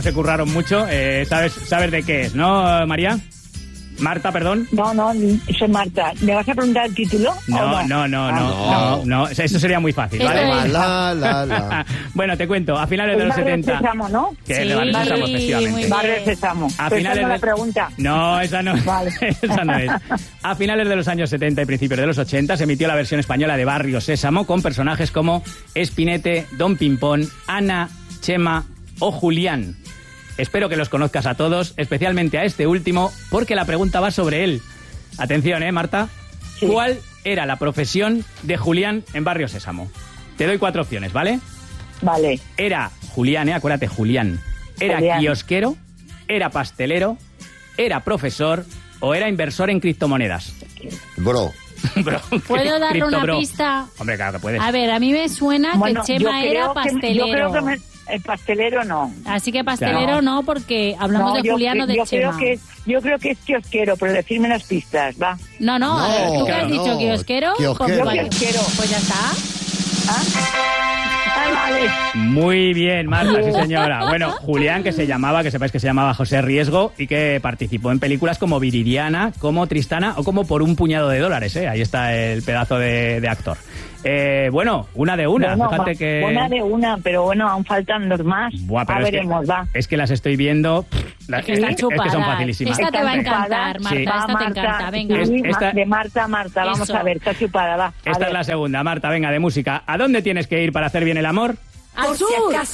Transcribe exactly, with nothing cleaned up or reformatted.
Se curraron mucho. Eh, ¿sabes, ¿Sabes de qué es, no, María? Marta, perdón. No, no, soy Marta. ¿Me vas a preguntar el título? No, no, no, no, ah, no, no, no. Eso sería muy fácil, ¿vale? La, la, la. Bueno, te cuento, a finales de los setenta... Sésamo, ¿no? Que sí, es de Barrio Sésamo, efectivamente. Barrio Sésamo. A finales esa no de... la pregunta. No, esa no, vale. esa no es. A finales de los años setenta y principios de los ochenta se emitió la versión española de Barrio Sésamo con personajes como Espinete, Don Pimpón, Ana, Chema o Julián. Espero que los conozcas a todos, especialmente a este último, porque la pregunta va sobre él. Atención, ¿eh, Marta? Sí. ¿Cuál era la profesión de Julián en Barrio Sésamo? Te doy cuatro opciones, ¿vale? Vale. Era Julián, ¿eh? Acuérdate, Julián. ¿Era Julián. Kiosquero? ¿Era pastelero? ¿Era profesor? ¿O era inversor en criptomonedas? Bro. Bro, ¿Puedo darle una bro. pista? Hombre, claro que puedes. A ver, a mí me suena bueno, que Chema era pastelero. Que, yo creo que me, el pastelero no. Así que pastelero claro. no, porque hablamos no, de Julián o de yo Chema. Creo que, yo creo que es kiosquero, pero decirme las pistas, va. No, no, no a ver, ¿tú qué has no. dicho? ¿Kiosquero? Kiosquero. Pues, kiosquero. Pues ya está. ¿Ah? Ah, vale. Muy bien, Marta, sí señora. Bueno, Julián, que se llamaba, que sepáis que se llamaba José Riesgo y que participó en películas como Viridiana, como Tristana o como Por un puñado de dólares, ¿eh? Ahí está el pedazo de, de actor. Eh, bueno, una de una, bueno, fíjate que... Una de una, pero bueno, aún faltan dos más. Buah, pero a es veremos, que, va. Es que las estoy viendo... La, es, que están es, es que son facilísimas. Esta te va a encantar, Marta, sí. esta va, te Marta, encanta, venga. Sí, esta, de Marta, Marta, vamos eso. a ver, está chupada, va. Esta ver. es la segunda, Marta, venga, de música. ¿A dónde tienes que ir para hacer bien el amor? ¡Al sur!